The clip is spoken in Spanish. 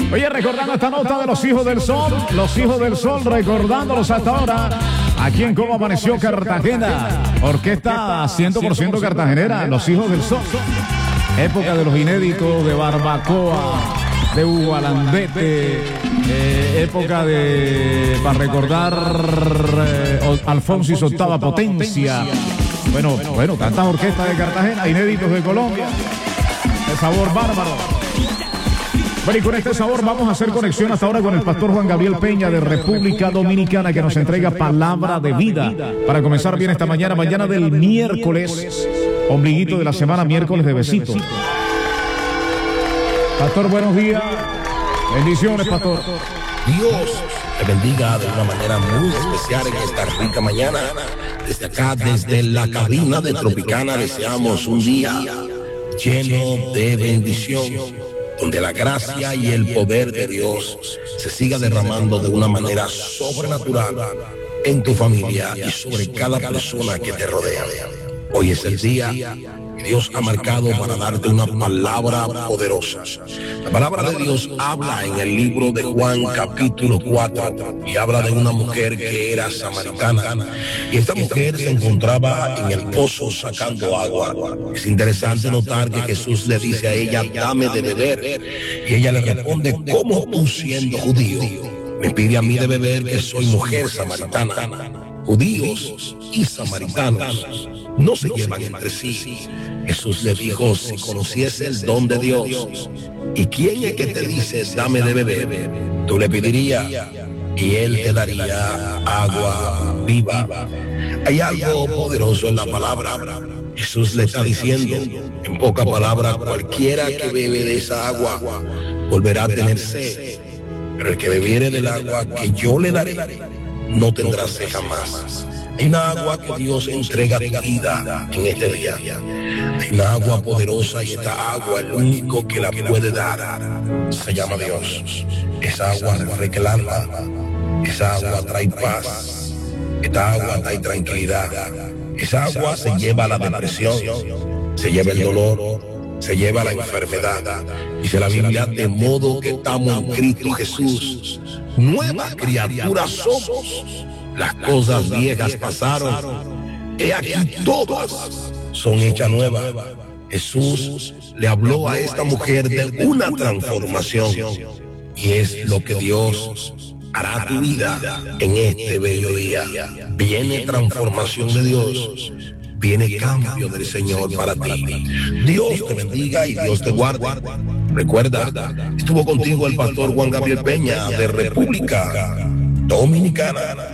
Oye, recordando esta nota de los Hijos del Sol, recordándolos hasta ahora, aquí en Cómo Amaneció Cartagena, orquesta 100% cartagenera, los Hijos del Sol, época de los inéditos, de Barbacoa, de Hugo Alandete, época de, para recordar, Alfonso y su octava potencia, bueno, tantas orquestas de Cartagena, inéditos de Colombia, de sabor bárbaro. Bueno, y con este sabor vamos a hacer conexión hasta ahora con el pastor Juan Gabriel Peña de República Dominicana, que nos entrega palabra de vida para comenzar bien esta mañana del miércoles, ombliguito de la semana, miércoles de besitos. Pastor, buenos días. Bendiciones, pastor. Dios te bendiga de una manera muy especial en esta rica mañana. Desde acá, desde la cabina de Tropicana, deseamos un día lleno de bendición, donde la gracia y el poder de Dios se siga derramando de una manera sobrenatural en tu familia y sobre cada persona que te rodea. Hoy es el día que Dios ha marcado para darte una palabra poderosa. La palabra de Dios habla en el libro de Juan capítulo 4 y habla de una mujer que era samaritana, y esta mujer se encontraba en el pozo sacando agua. Es interesante notar que Jesús le dice a ella: dame de beber, y ella le responde: ¿cómo tú, siendo judío, me pide a mí de beber, que soy mujer samaritana? Judíos y samaritanos no se llevan entre sí. Jesús le dijo: si conociese el don de Dios, ¿y quién es que te dice dame de beber? Tú le pedirías y él te daría agua viva. Hay algo poderoso en la palabra. Jesús le está diciendo, en poca palabra, cualquiera que bebe de esa agua volverá a tener sed, pero el que bebiere del agua que yo le daré no tendrá sed jamás. Hay una agua que Dios entrega a tu vida en este día. Hay una agua poderosa, y esta agua, el único que la puede dar se llama Dios. Esa agua refresca el alma. Esa agua trae paz. Esta agua trae tranquilidad. Esa agua se lleva la depresión, se lleva el dolor, se lleva la enfermedad. Dice la Biblia: de modo que estamos en Cristo Jesús, nuevas criaturas somos. Las cosas viejas pasaron, he aquí todas son hechas nuevas. Jesús le habló a esta mujer de una transformación, y es lo que Dios hará a tu vida en este bello día. Viene transformación de Dios, viene cambio del Señor para ti. Dios te bendiga y Dios te guarde. Recuerda, estuvo contigo el pastor Juan Gabriel Peña de República Dominicana.